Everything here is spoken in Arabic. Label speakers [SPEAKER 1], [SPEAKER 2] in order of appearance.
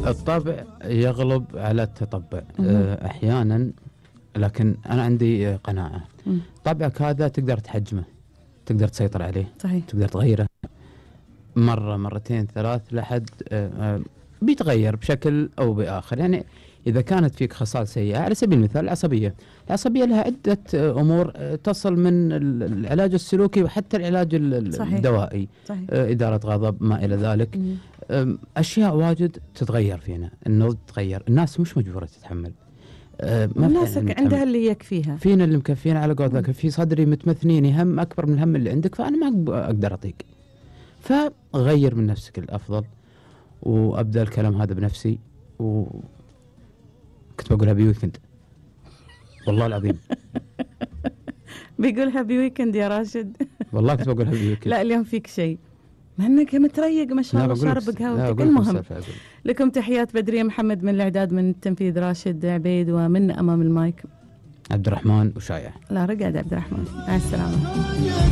[SPEAKER 1] الطبع يغلب على التطبع أحيانا، لكن أنا عندي قناعة طبعك هذا تقدر تحجمه، تقدر تسيطر عليه،
[SPEAKER 2] صحيح.
[SPEAKER 1] تقدر تغيره مرة مرتين ثلاث لحد بيتغير بشكل أو بآخر. يعني إذا كانت فيك خصال سيئة، على سبيل المثال العصبية لها عدة أمور تصل من العلاج السلوكي وحتى العلاج الدوائي.
[SPEAKER 2] صحيح.
[SPEAKER 1] إدارة غضب ما إلى ذلك. أشياء واجد تتغير فينا، النضج تتغير، الناس مش مجبورة تتحمل.
[SPEAKER 2] الناس عندها اللي يكفيها،
[SPEAKER 1] فينا اللي مكفينا على قولتك. في صدري متمثنين هم أكبر من الهم اللي عندك، فأنا ما أقدر أطيق. فغير من نفسك الأفضل. وأبدأ الكلام هذا بنفسي، كنت بقول هابي ويكند والله العظيم.
[SPEAKER 2] بيقول هابي ويكند يا راشد.
[SPEAKER 1] والله كنت بقول هابي ويكند.
[SPEAKER 2] لا اليوم فيك شيء، مع انك متريق ما شاء الله، شارب قهوتك. المهم لكم تحيات بدرية محمد من الإعداد، من التنفيذ راشد عبيد، ومن أمام المايك
[SPEAKER 1] عبد الرحمن وشايع.
[SPEAKER 2] لا رقد عبد الرحمن، مع السلامة.